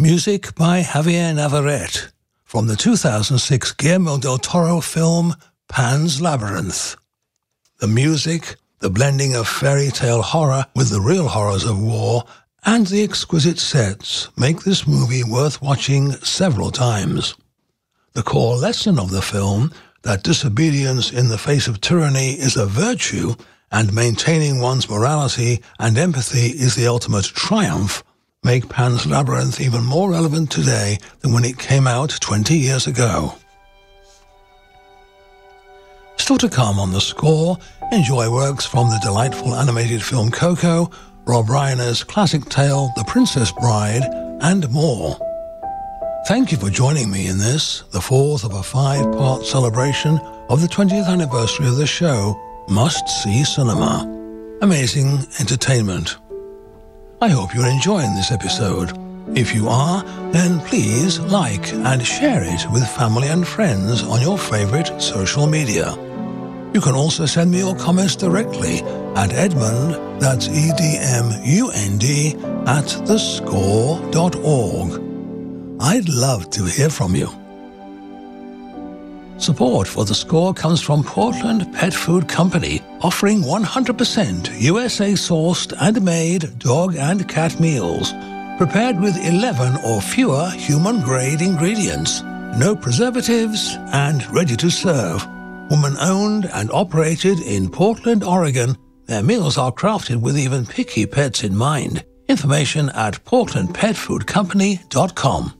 Music by Javier Navarrete from the 2006 Guillermo del Toro film Pan's Labyrinth. The music, the blending of fairy tale horror with the real horrors of war, and the exquisite sets make this movie worth watching several times. The core lesson of the film, that disobedience in the face of tyranny is a virtue and maintaining one's morality and empathy is the ultimate triumph, make Pan's Labyrinth even more relevant today than when it came out 20 years ago. Still to come on The Score, enjoy works from the delightful animated film Coco, Rob Reiner's classic tale The Princess Bride, and more. Thank you for joining me in this, the fourth of a 5-part celebration of the 20th anniversary of the show, Must See Cinema. Amazing entertainment. I hope you're enjoying this episode. If you are, then please like and share it with family and friends on your favorite social media. You can also send me your comments directly at Edmund, that's EDMUND, @thescore.org. I'd love to hear from you. Support for The Score comes from Portland Pet Food Company, offering 100% USA-sourced and made dog and cat meals, prepared with 11 or fewer human-grade ingredients, no preservatives, and ready to serve. Woman-owned and operated in Portland, Oregon, their meals are crafted with even picky pets in mind. Information at portlandpetfoodcompany.com.